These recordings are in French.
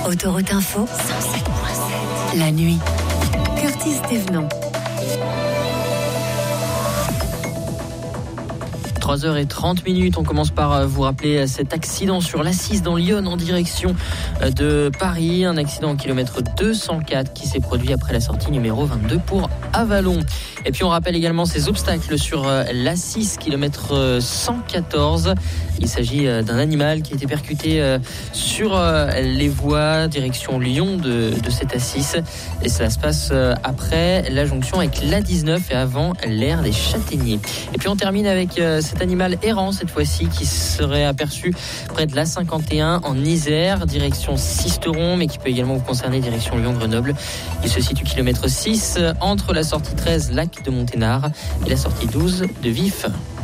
Autoroute Info, 107.7. La nuit. Curtis Thévenon. 3h30, on commence par vous rappeler cet accident sur l'A6 dans Lyon en direction de Paris. Un accident au kilomètre 204 qui s'est produit après la sortie numéro 22 pour Avallon. Et puis on rappelle également ces obstacles sur l'A6, kilomètre 114. Il s'agit d'un animal qui a été percuté sur les voies direction Lyon de cette A6. Et cela se passe après la jonction avec l'A19 et avant l'aire des Châtaigniers. Et puis on termine avec cet animal errant cette fois-ci qui serait aperçu près de l'A51 en Isère, direction Sisteron, mais qui peut également vous concerner direction Lyon-Grenoble. Il se situe kilomètre 6 entre la sortie 13 Lac de Monténard et la sortie 12 de Vif.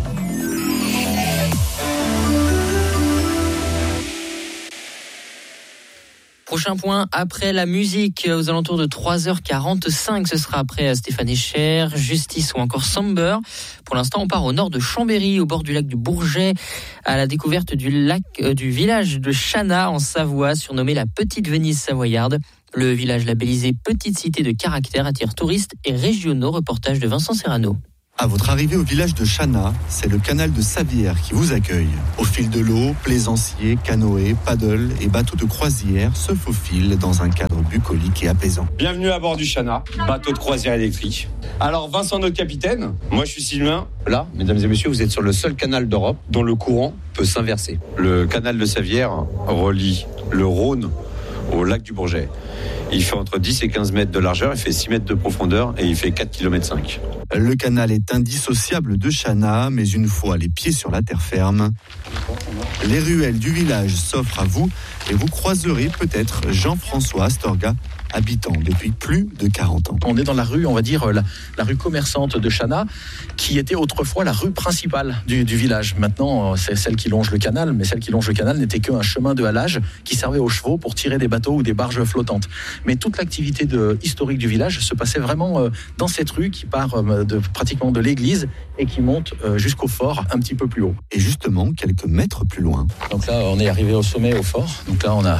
Prochain point, après la musique, aux alentours de 3h45, ce sera après Stéphane Echer, Justice ou encore Somber. Pour l'instant, on part au nord de Chambéry, au bord du lac du Bourget, à la découverte du village de Chana en Savoie, surnommé la Petite Venise savoyarde. Le village labellisé Petite Cité de caractère attire touristes et régionaux. Reportage de Vincent Serrano. À votre arrivée au village de Chana, c'est le canal de Savière qui vous accueille. Au fil de l'eau, plaisanciers, canoës, paddles et bateaux de croisière se faufilent dans un cadre bucolique et apaisant. Bienvenue à bord du Chana, bateau de croisière électrique. Alors Vincent, notre capitaine, moi je suis Sylvain. Là, mesdames et messieurs, vous êtes sur le seul canal d'Europe dont le courant peut s'inverser. Le canal de Savière relie le Rhône au lac du Bourget. Il fait entre 10 et 15 mètres de largeur, il fait 6 mètres de profondeur et il fait 4,5 km. Le canal est indissociable de Chana, mais une fois les pieds sur la terre ferme, les ruelles du village s'offrent à vous et vous croiserez peut-être Jean-François Astorga, habitant depuis plus de 40 ans. On est dans la rue, on va dire, la rue commerçante de Chana, qui était autrefois la rue principale du village. Maintenant, c'est celle qui longe le canal, mais celle qui longe le canal n'était qu'un chemin de halage qui servait aux chevaux pour tirer des bateaux ou des barges flottantes. Mais toute l'activité historique du village se passait vraiment dans cette rue qui part pratiquement de l'église et qui monte jusqu'au fort un petit peu plus haut. Et justement, quelques mètres plus loin. Donc là, on est arrivé au sommet, au fort. Donc là, on a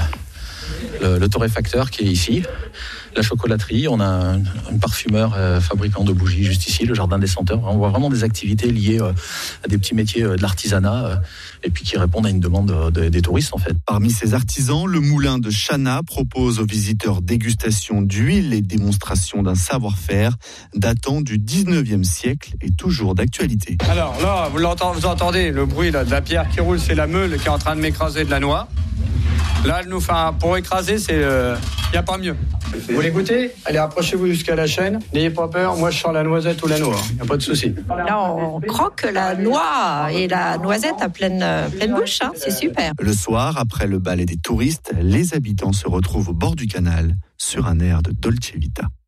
le torréfacteur qui est ici, la chocolaterie, on a un parfumeur fabricant de bougies juste ici, le jardin des senteurs. On voit vraiment des activités liées à des petits métiers de l'artisanat et puis qui répondent à une demande des touristes en fait. Parmi ces artisans, le moulin de Chana propose aux visiteurs dégustation d'huile et démonstration d'un savoir-faire datant du 19e siècle et toujours d'actualité. Alors là, vous entendez le bruit là, de la pierre qui roule, c'est la meule qui est en train de m'écraser de la noix. Là, elle nous fait pour écraser, il n'y a pas mieux. Vous voulez goûter ? Allez, approchez-vous jusqu'à la chaîne. N'ayez pas peur, moi je sors la noisette ou la noix. Il n'y a pas de souci. Là, on croque la noix et la noisette à pleine bouche. C'est super. Le soir, après le ballet des touristes, les habitants se retrouvent au bord du canal sur un air de Dolce Vita.